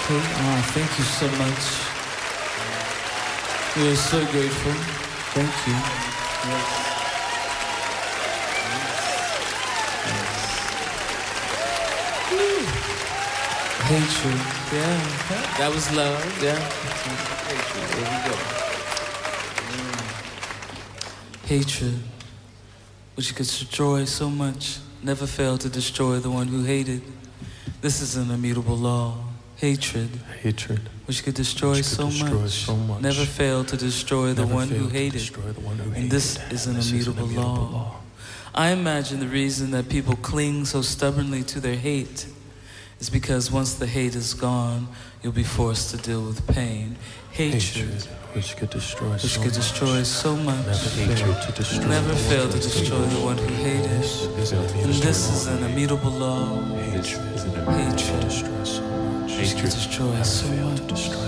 Okay. Thank you so much. We are so grateful. Thank you. Yes. Hatred. Yeah. That was love. Yeah. Hatred. There we go. Hatred, which could destroy so much, never fail to destroy the one who hated. This is an immutable law. Hatred, which could destroy so much, never fail to destroy the one who hated. And this is an immutable law. I imagine the reason that people cling so stubbornly to their hate is because once the hate is gone, you'll be forced to deal with pain. Hatred, which could destroy so much, never fail to destroy the one who hated. And this is an immutable law. Hatred, which could destroy so much.